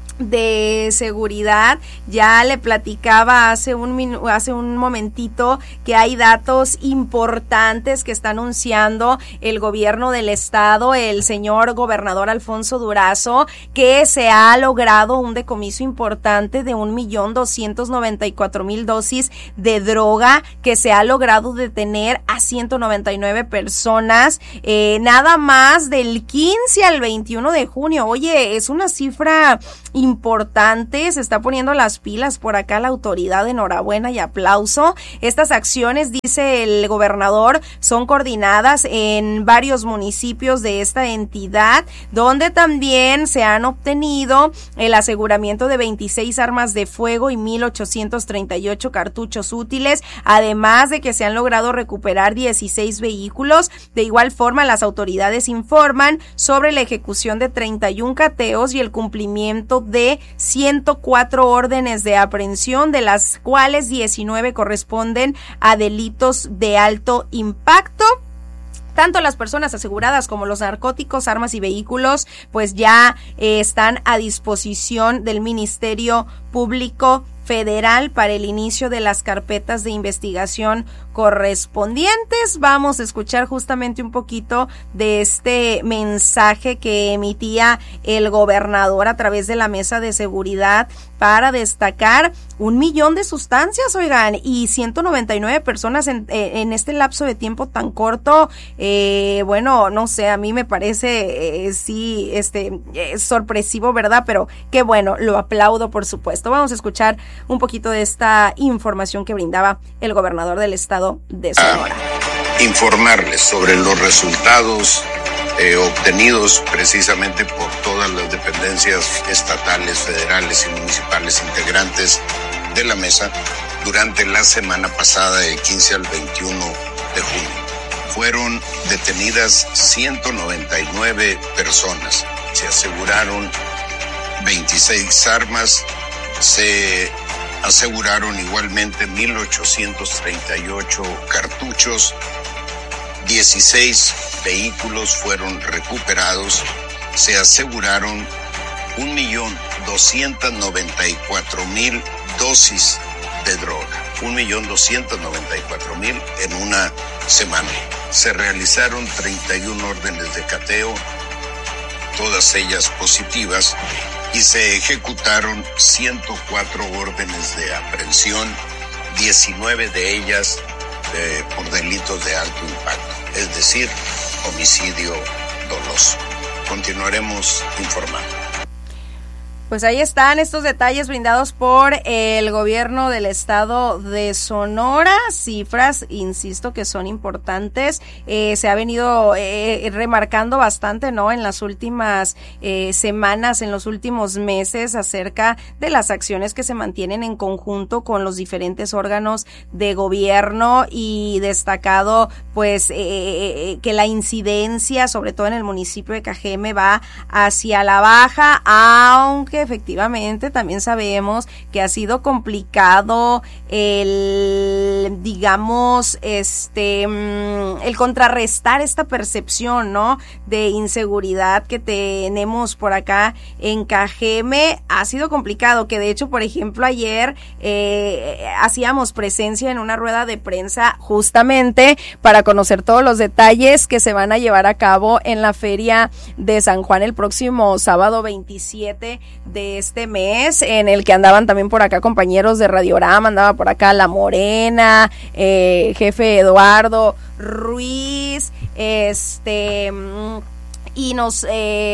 de seguridad. Ya le platicaba hace un minu- hace un momentito que hay datos importantes que está anunciando el gobierno del estado, el señor gobernador Alfonso Durazo, que se ha logrado un decomiso importante de un millón doscientos noventa y cuatro mil dosis de droga, que se ha logrado detener a ciento noventa y nueve personas, eh, nada más del quince al veintiuno de junio. Oye, es una cifra importante, se está poniendo las pilas por acá la autoridad, enhorabuena y aplauso. Estas acciones, dice el gobernador, son coordinadas en varios municipios de esta entidad, donde también se han obtenido el aseguramiento de veintiséis armas de fuego y mil ochocientos treinta y ocho cartuchos útiles, además de que se han logrado recuperar dieciséis vehículos. De igual forma, las autoridades informan sobre la ejecución de treinta y un cateos y el cumplimiento de ciento cuatro órdenes de aprehensión, de las cuales diecinueve corresponden a delitos de alto impacto. Tanto las personas aseguradas como los narcóticos, armas y vehículos, pues ya eh, están a disposición del Ministerio Público Federal para el inicio de las carpetas de investigación correspondientes. Vamos a escuchar justamente un poquito de este mensaje que emitía el gobernador a través de la mesa de seguridad para destacar un millón de sustancias, oigan, y ciento noventa y nueve personas en, en este lapso de tiempo tan corto. Eh, bueno, no sé, a mí me parece eh, sí, este, eh, sorpresivo, ¿verdad? Pero qué bueno, lo aplaudo, por supuesto. Vamos a escuchar un poquito de esta información que brindaba el gobernador del estado de Sonora. A informarles sobre los resultados eh, obtenidos precisamente por todas las dependencias estatales, federales y municipales integrantes de la mesa durante la semana pasada del quince al veintiuno de junio. Fueron detenidas ciento noventa y nueve personas, se aseguraron veintiséis armas, se aseguraron igualmente mil ochocientos treinta y ocho cartuchos, dieciséis vehículos fueron recuperados, se aseguraron un millón doscientos noventa y cuatro mil dosis de droga, un millón doscientos noventa y cuatro mil en una semana. Se realizaron treinta y una órdenes de cateo, todas ellas positivas, y se ejecutaron ciento cuatro órdenes de aprehensión, diecinueve de ellas eh, por delitos de alto impacto, es decir, homicidio doloso. Continuaremos informando. Pues ahí están estos detalles brindados por el gobierno del estado de Sonora, cifras, insisto, que son importantes. Eh, se ha venido eh, remarcando bastante, ¿no?, en las últimas eh, semanas, en los últimos meses, acerca de las acciones que se mantienen en conjunto con los diferentes órganos de gobierno, y destacado, pues, eh, eh, que la incidencia, sobre todo en el municipio de Cajeme, va hacia la baja, aunque efectivamente también sabemos que ha sido complicado el, digamos, este, el contrarrestar esta percepción, ¿no?, de inseguridad que tenemos por acá en Cajeme. Ha sido complicado, que de hecho, por ejemplo, ayer eh, hacíamos presencia en una rueda de prensa justamente para conocer todos los detalles que se van a llevar a cabo en la Feria de San Juan el próximo sábado veintisiete de este mes, en el que andaban también por acá compañeros de Radiorama, andaba por acá La Morena, eh, jefe Eduardo Ruiz, este... y nos,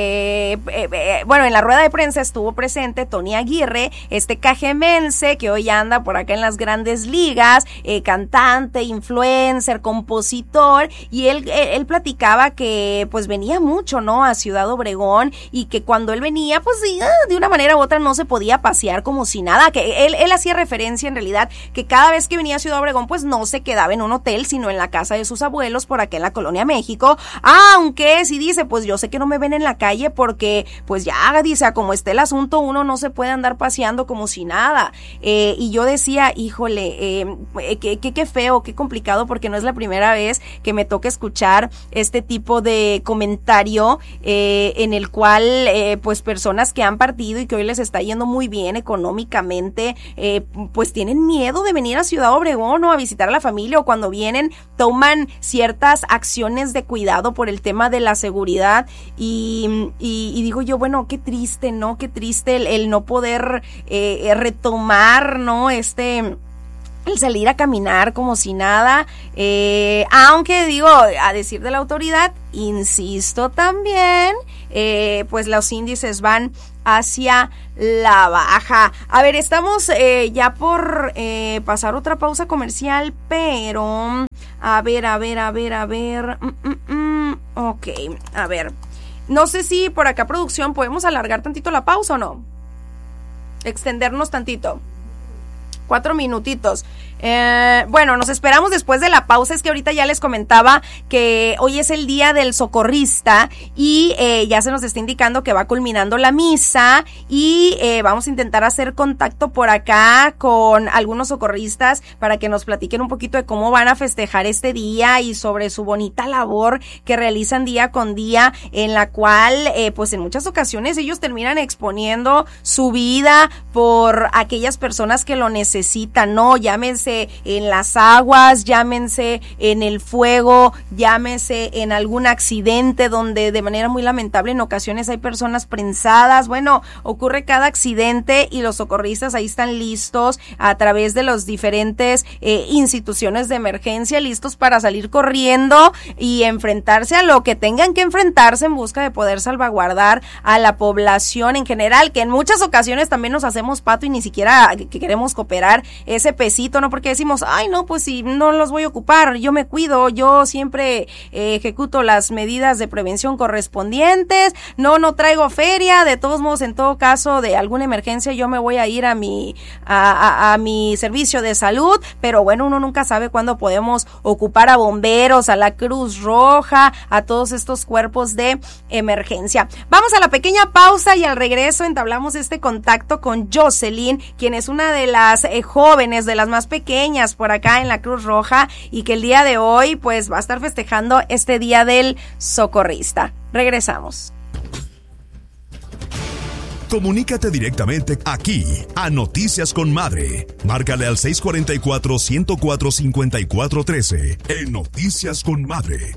eh, eh, eh, bueno, en la rueda de prensa estuvo presente Tony Aguirre, este cajemense que hoy anda por acá en las grandes ligas, eh, cantante, influencer, compositor, y él, él, él platicaba que pues venía mucho, ¿no?, a Ciudad Obregón, y que cuando él venía, pues de una manera u otra no se podía pasear como si nada, que él, él hacía referencia en realidad que cada vez que venía a Ciudad Obregón, pues no se quedaba en un hotel, sino en la casa de sus abuelos por acá en la Colonia México, aunque sí dice, pues yo sé que no me ven en la calle porque pues ya, dice, como está el asunto, uno no se puede andar paseando como si nada, eh, y yo decía, híjole, eh, qué, qué, qué feo, qué complicado, porque no es la primera vez que me toca escuchar este tipo de comentario, eh, en el cual eh, pues personas que han partido y que hoy les está yendo muy bien económicamente, eh, pues tienen miedo de venir a Ciudad Obregón o a visitar a la familia, o cuando vienen toman ciertas acciones de cuidado por el tema de la seguridad, y, y, y digo yo, bueno, qué triste, ¿no? Qué triste el, el no poder eh, retomar, ¿no? Este... el salir a caminar como si nada, eh, aunque digo, a decir de la autoridad, insisto también, eh, pues los índices van hacia la baja. A ver, estamos eh, ya por eh, pasar otra pausa comercial, pero a ver, a ver, a ver, a ver, mm, mm, mm, ok, a ver, no sé si por acá producción podemos alargar tantito la pausa o no, extendernos tantito. Cuatro minutitos. Eh, bueno, nos esperamos después de la pausa. Es que ahorita ya les comentaba que hoy es el día del socorrista y eh, ya se nos está indicando que va culminando la misa y eh, vamos a intentar hacer contacto por acá con algunos socorristas para que nos platiquen un poquito de cómo van a festejar este día y sobre su bonita labor que realizan día con día, en la cual eh, pues en muchas ocasiones ellos terminan exponiendo su vida por aquellas personas que lo necesitan, ¿no? Llámense en las aguas, llámense en el fuego, llámese en algún accidente donde de manera muy lamentable en ocasiones hay personas prensadas. Bueno, ocurre cada accidente y los socorristas ahí están listos a través de las diferentes eh, instituciones de emergencia, listos para salir corriendo y enfrentarse a lo que tengan que enfrentarse en busca de poder salvaguardar a la población en general, que en muchas ocasiones también nos hacemos pato y ni siquiera que queremos cooperar ese pesito, ¿no? Porque decimos, ay, no, pues si no los voy a ocupar, yo me cuido, yo siempre eh, ejecuto las medidas de prevención correspondientes, no, no traigo feria, de todos modos, en todo caso de alguna emergencia, yo me voy a ir a mi, a, a, a mi servicio de salud, pero bueno, uno nunca sabe cuándo podemos ocupar a bomberos, a la Cruz Roja, a todos estos cuerpos de emergencia. Vamos a la pequeña pausa y al regreso entablamos este contacto con Jocelyn, quien es una de las eh, jóvenes, de las más pequeñas por acá en la Cruz Roja y que el día de hoy pues va a estar festejando este día del socorrista. Regresamos. Comunícate directamente aquí a Noticias con Madre. Márcale al seis cuatro cuatro, uno cero cuatro, cinco cuatro uno tres en Noticias con Madre.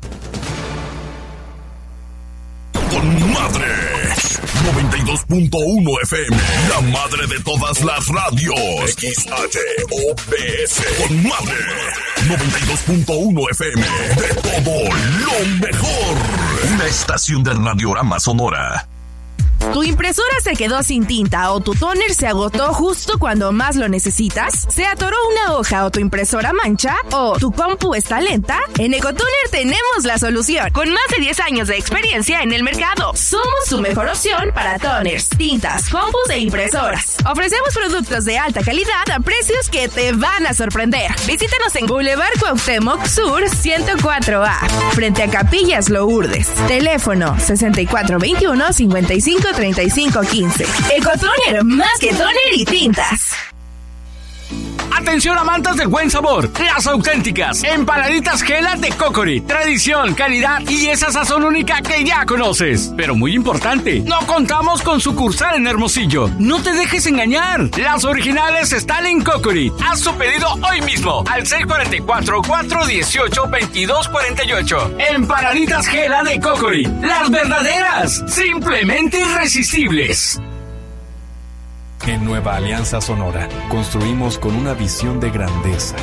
Con Madre noventa y dos punto uno F M, la madre de todas las radios. X H O P S. Con Madre noventa y dos punto uno F M, de todo lo mejor. Una estación de Radiorama Sonora. ¿Tu impresora se quedó sin tinta o tu tóner se agotó justo cuando más lo necesitas? ¿Se atoró una hoja o tu impresora mancha? ¿O tu compu está lenta? En Ecotoner tenemos la solución. Con más de diez años de experiencia en el mercado, somos tu mejor opción para toners, tintas, compus e impresoras. Ofrecemos productos de alta calidad a precios que te van a sorprender. Visítanos en Boulevard Cuauhtémoc Sur ciento cuatro A, frente a Capillas Lourdes. Teléfono sesenta y cuatro veintiuno, cincuenta y cinco treinta y cinco quince. Ecotoner, más que toner y tintas. Atención amantes del buen sabor, las auténticas empanaditas Gela de Cocori. Tradición, calidad y esa sazón única que ya conoces. Pero muy importante, no contamos con sucursal en Hermosillo. No te dejes engañar, las originales están en Cocori. Haz tu pedido hoy mismo al seis cuatro cuatro, cuatro uno ocho, veintidós cuarenta y ocho. Empanaditas Gela de Cocori, las verdaderas, simplemente irresistibles. En Nueva Alianza Sonora, construimos con una visión de grandeza,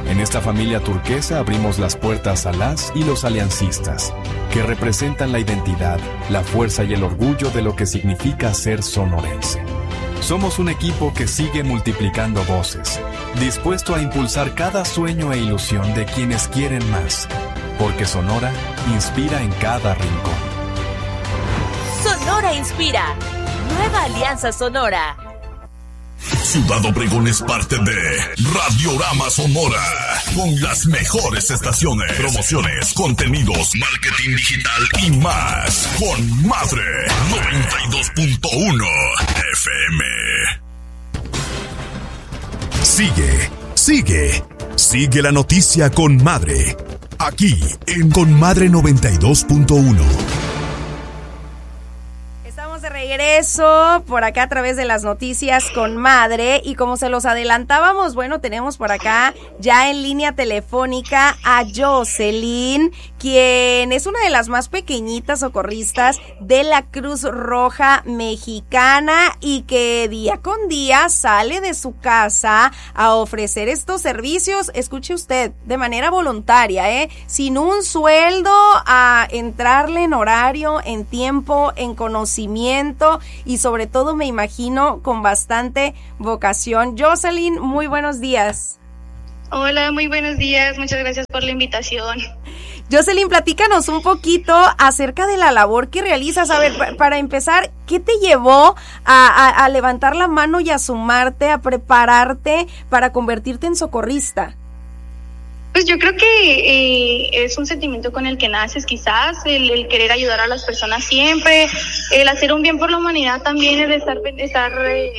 En esta familia turquesa abrimos las puertas a las y los aliancistas, que representan la identidad, la fuerza y el orgullo de lo que significa ser sonorense. Somos un equipo que sigue multiplicando voces, dispuesto a impulsar cada sueño e ilusión de quienes quieren más, porque Sonora inspira en cada rincón. Sonora inspira. Nueva Alianza Sonora. Ciudad Obregón es parte de Radiorama Sonora, con las mejores estaciones, promociones, contenidos, marketing digital y más, con Madre noventa y dos punto uno F M. Sigue, sigue, sigue la noticia con Madre, aquí en Con Madre noventa y dos punto uno. De regreso por acá a través de las noticias con Madre, y como se los adelantábamos, bueno, tenemos por acá ya en línea telefónica a Jocelyn, quien es una de las más pequeñitas socorristas de la Cruz Roja Mexicana y que día con día sale de su casa a ofrecer estos servicios, escuche usted, de manera voluntaria, ¿eh? Sin un sueldo, a entrarle en horario, en tiempo, en conocimiento y sobre todo me imagino con bastante vocación. Jocelyn, muy buenos días. Hola, muy buenos días, muchas gracias por la invitación. Jocelyn, platícanos un poquito acerca de la labor que realizas. A ver, para empezar, ¿qué te llevó a, a, a levantar la mano y a sumarte, a prepararte para convertirte en socorrista? Pues yo creo que eh, es un sentimiento con el que naces, quizás, el, el querer ayudar a las personas siempre, el hacer un bien por la humanidad también, el estar, estar eh,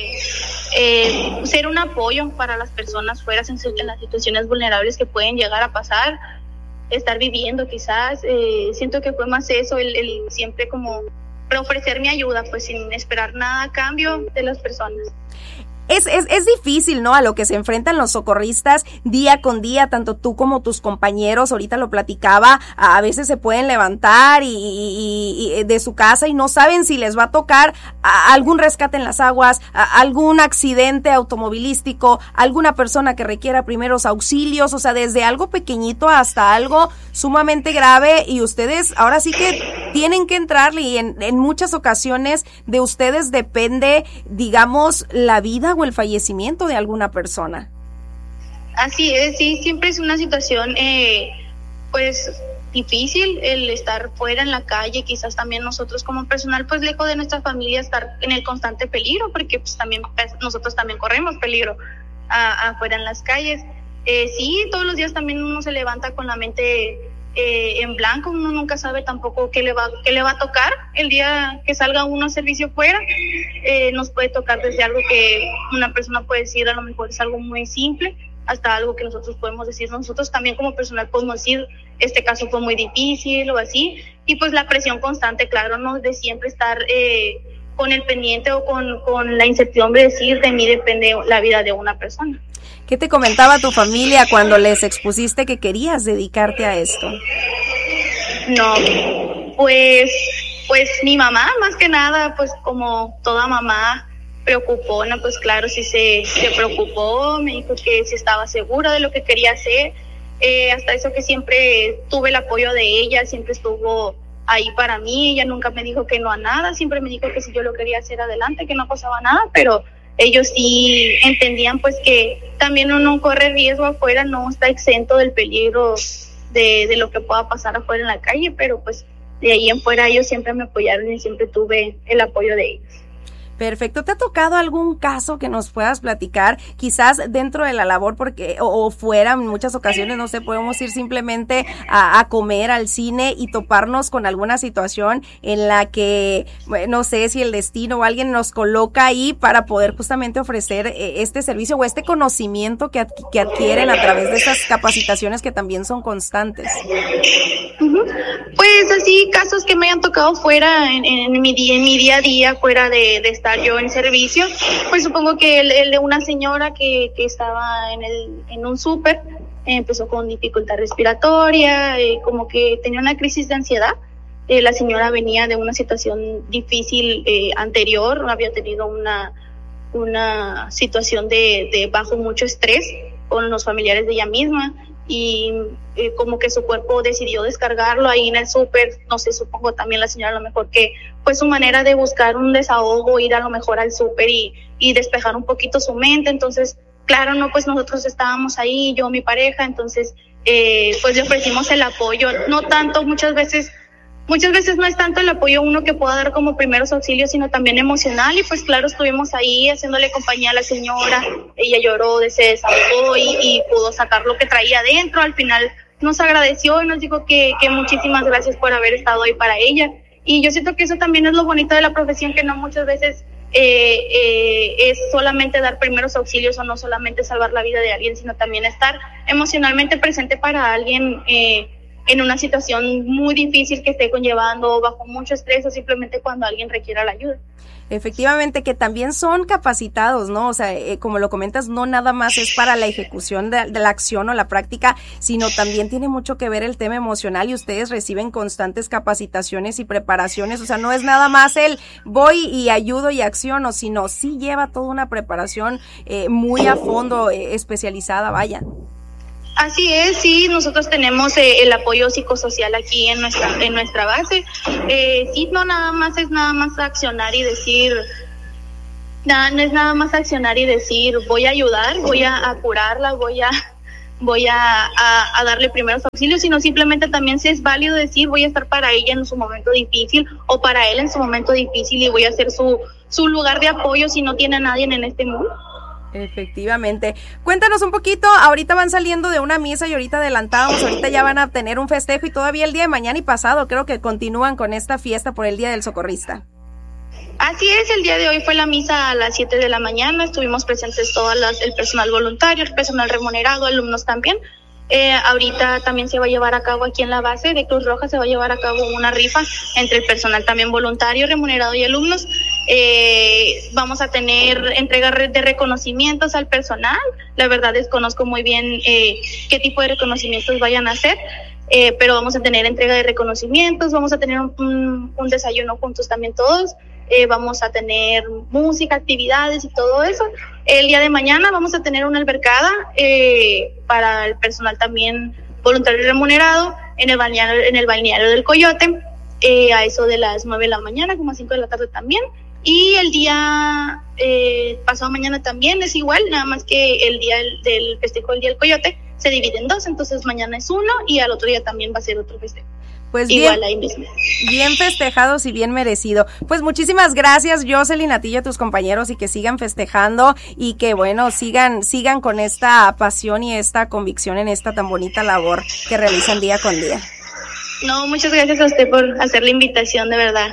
eh, ser un apoyo para las personas fuera en, en las situaciones vulnerables que pueden llegar a pasar, estar viviendo quizás, eh, siento que fue más eso, el, el siempre como ofrecer mi ayuda, pues sin esperar nada a cambio de las personas. Es, es, es difícil, ¿no? A lo que se enfrentan los socorristas día con día, tanto tú como tus compañeros, ahorita lo platicaba, a veces se pueden levantar y, y, y de su casa y no saben si les va a tocar a algún rescate en las aguas, a algún accidente automovilístico, alguna persona que requiera primeros auxilios, o sea, desde algo pequeñito hasta algo sumamente grave, y ustedes ahora sí que tienen que entrarle, y en, en muchas ocasiones de ustedes depende, digamos, la vida o el fallecimiento de alguna persona. Así es, sí, siempre es una situación eh, pues difícil el estar fuera en la calle, quizás también nosotros como personal pues lejos de nuestra familia estar en el constante peligro, porque pues también pues, nosotros también corremos peligro a, afuera en las calles. Eh, sí, todos los días también uno se levanta con la mente eh, en blanco, uno nunca sabe tampoco qué le va qué le va a tocar el día que salga uno a servicio fuera. Eh, nos puede tocar desde algo que una persona puede decir, a lo mejor es algo muy simple, hasta algo que nosotros podemos decir, nosotros también como personal podemos decir, este caso fue muy difícil o así, y pues la presión constante, claro, no de siempre estar eh, con el pendiente o con, con la incertidumbre de decir, de mí depende la vida de una persona. ¿Qué te comentaba tu familia cuando les expusiste que querías dedicarte a esto? No, pues, pues mi mamá, más que nada, pues como toda mamá preocupona, pues claro, sí se, se preocupó, me dijo que sí estaba segura de lo que quería hacer, eh, hasta eso que siempre tuve el apoyo de ella, siempre estuvo ahí para mí, ella nunca me dijo que no a nada, siempre me dijo que si yo lo quería hacer adelante, que no pasaba nada, pero ellos sí entendían pues que también uno corre riesgo afuera, no está exento del peligro de, de lo que pueda pasar afuera en la calle, pero pues de ahí en fuera ellos siempre me apoyaron y siempre tuve el apoyo de ellos. Perfecto. ¿Te ha tocado algún caso que nos puedas platicar? Quizás dentro de la labor, porque o, o fuera, en muchas ocasiones, no sé, podemos ir simplemente a, a comer al cine y toparnos con alguna situación en la que, no sé si el destino o alguien nos coloca ahí para poder justamente ofrecer eh, este servicio o este conocimiento que, adqu- que adquieren a través de esas capacitaciones que también son constantes. Uh-huh. Pues así, casos que me hayan tocado fuera en, en, mi, día, en mi día a día, fuera de, de estar yo en servicio, pues supongo que el, el de una señora que, que estaba en, el, en un súper, eh, empezó con dificultad respiratoria, eh, como que tenía una crisis de ansiedad. Eh, la señora venía de una situación difícil eh, anterior, había tenido una, una situación de, de bajo mucho estrés, con los familiares de ella misma, y eh, como que su cuerpo decidió descargarlo ahí en el súper, no sé, supongo también la señora a lo mejor que fue su manera de buscar un desahogo, ir a lo mejor al súper y, y despejar un poquito su mente. Entonces, claro, no, pues nosotros estábamos ahí, yo, mi pareja, entonces eh, pues le ofrecimos el apoyo, no tanto, muchas veces Muchas veces no es tanto el apoyo uno que pueda dar como primeros auxilios, sino también emocional, y pues claro, estuvimos ahí haciéndole compañía a la señora, ella lloró, se desahogó y, y pudo sacar lo que traía adentro. Al final nos agradeció y nos dijo que, que muchísimas gracias por haber estado ahí para ella, y yo siento que eso también es lo bonito de la profesión, que no muchas veces eh, eh, es solamente dar primeros auxilios o no solamente salvar la vida de alguien, sino también estar emocionalmente presente para alguien eh, en una situación muy difícil que esté conllevando, bajo mucho estrés, o simplemente cuando alguien requiera la ayuda. Efectivamente, que también son capacitados, ¿no? O sea, eh, como lo comentas, no nada más es para la ejecución de, de la acción o la práctica, sino también tiene mucho que ver el tema emocional, y ustedes reciben constantes capacitaciones y preparaciones. O sea, no es nada más el voy y ayudo y acciono, sino sí lleva toda una preparación eh, muy a fondo, eh, especializada, vaya. Así es, sí, nosotros tenemos eh, el apoyo psicosocial aquí en nuestra en nuestra base. Eh, sí, no nada más es nada más accionar y decir, nada, no es nada más accionar y decir voy a ayudar, voy a, a curarla, voy a voy a, a, a darle primeros auxilios, sino simplemente también si es válido decir voy a estar para ella en su momento difícil o para él en su momento difícil, y voy a ser su su lugar de apoyo si no tiene a nadie en este mundo. Efectivamente. Cuéntanos un poquito, ahorita van saliendo de una misa y ahorita adelantábamos, ahorita ya van a tener un festejo, y todavía el día de mañana y pasado creo que continúan con esta fiesta por el Día del Socorrista. Así es, el día de hoy fue la misa a las siete de la mañana, estuvimos presentes todo las, el personal voluntario, el personal remunerado, alumnos también. Eh, ahorita también se va a llevar a cabo aquí en la base de Cruz Roja, se va a llevar a cabo una rifa entre el personal también voluntario, remunerado y alumnos. Eh, vamos a tener entrega de reconocimientos al personal. La verdad desconozco muy bien eh, qué tipo de reconocimientos vayan a hacer, eh, pero vamos a tener entrega de reconocimientos, vamos a tener un, un, un desayuno juntos también todos. Eh, vamos a tener música, actividades y todo eso. El día de mañana vamos a tener una albercada eh, para el personal también voluntario y remunerado en el balneario, en el balneario del Coyote, eh, a eso de las nueve de la mañana, como a cinco de la tarde también. Y el día eh, pasado mañana también es igual, nada más que el día del, del festejo del Día del Coyote se divide en dos, entonces mañana es uno y al otro día también va a ser otro festejo. Pues igual bien, ahí mismo. Bien festejados y bien merecido. Pues muchísimas gracias, Jocelyn, a ti y a tus compañeros, y que sigan festejando y que bueno, sigan, sigan con esta pasión y esta convicción en esta tan bonita labor que realizan día con día. No, muchas gracias a usted por hacer la invitación, de verdad.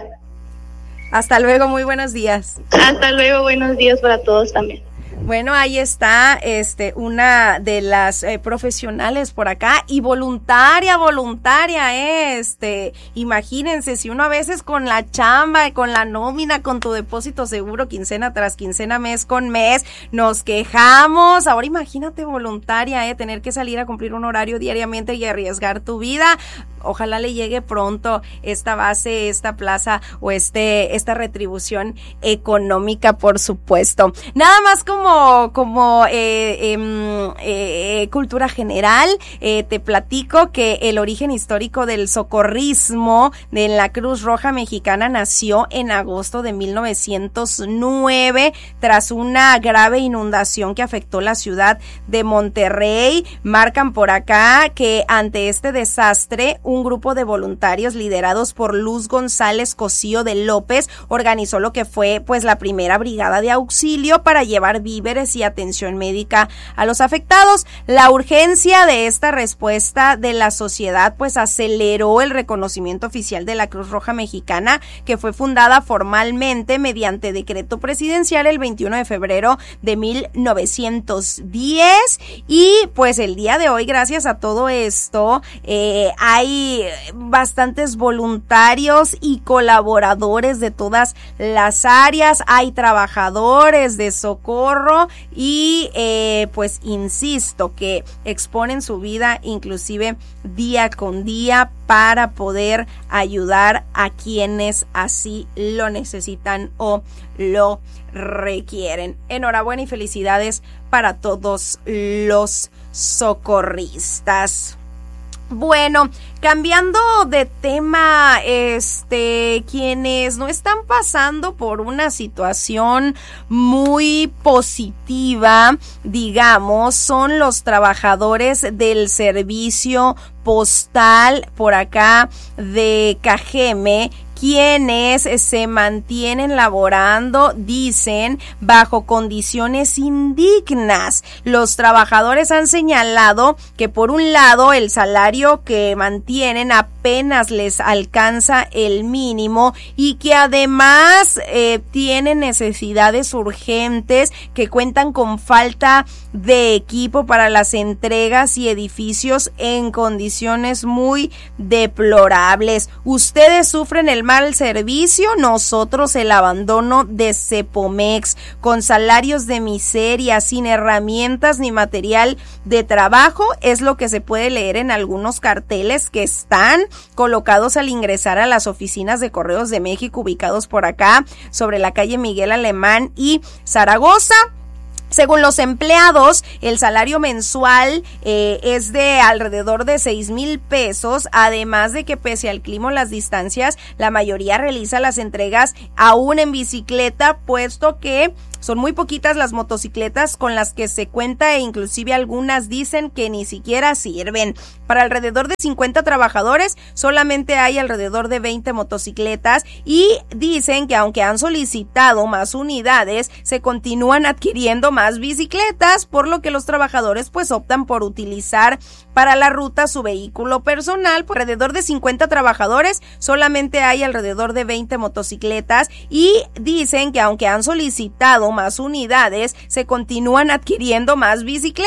Hasta luego, muy buenos días. Hasta luego, buenos días para todos también. Bueno, ahí está este una de las eh, profesionales por acá, y voluntaria, voluntaria, eh, este, imagínense, si uno a veces con la chamba, con la nómina, con tu depósito seguro, quincena tras quincena, mes con mes, nos quejamos, ahora imagínate voluntaria, eh, tener que salir a cumplir un horario diariamente y arriesgar tu vida. Ojalá le llegue pronto esta base, esta plaza o este esta retribución económica, por supuesto. Nada más como como eh, eh, eh, cultura general, eh, te platico que el origen histórico del socorrismo de la Cruz Roja Mexicana nació en agosto de mil novecientos nueve tras una grave inundación que afectó la ciudad de Monterrey. Marcan por acá que ante este desastre, un grupo de voluntarios liderados por Luz González Cosío de López organizó lo que fue pues la primera brigada de auxilio para llevar víveres y atención médica a los afectados. La urgencia de esta respuesta de la sociedad pues aceleró el reconocimiento oficial de la Cruz Roja Mexicana, que fue fundada formalmente mediante decreto presidencial el veintiuno de febrero de mil novecientos diez, y pues el día de hoy, gracias a todo esto, eh, hay hay bastantes voluntarios y colaboradores de todas las áreas, hay trabajadores de socorro y eh, pues insisto que exponen su vida inclusive día con día para poder ayudar a quienes así lo necesitan o lo requieren. Enhorabuena y felicidades para todos los socorristas. Bueno, cambiando de tema, este, quienes no están pasando por una situación muy positiva, digamos, son los trabajadores del servicio postal por acá de Cajeme, quienes se mantienen laborando, dicen, bajo condiciones indignas. Los trabajadores han señalado que por un lado el salario que mantienen apenas les alcanza el mínimo y que además eh, tienen necesidades urgentes, que cuentan con falta de equipo para las entregas y edificios en condiciones muy deplorables. Ustedes sufren el mal servicio, nosotros el abandono de Cepomex, con salarios de miseria, sin herramientas ni material de trabajo, es lo que se puede leer en algunos carteles que están colocados al ingresar a las oficinas de Correos de México ubicados por acá sobre la calle Miguel Alemán y Zaragoza. Según los empleados, el salario mensual eh, es de alrededor de seis mil pesos, además de que pese al clima o las distancias, la mayoría realiza las entregas aún en bicicleta, puesto que son muy poquitas las motocicletas con las que se cuenta e inclusive algunas dicen que ni siquiera sirven. Para alrededor de cincuenta trabajadores solamente hay alrededor de veinte motocicletas y dicen que aunque han solicitado más unidades, se continúan adquiriendo más bicicletas, por lo que los trabajadores pues optan por utilizar para la ruta su vehículo personal. Por alrededor de cincuenta trabajadores solamente hay alrededor de veinte motocicletas y dicen que aunque han solicitado más unidades, se continúan adquiriendo más bicicletas.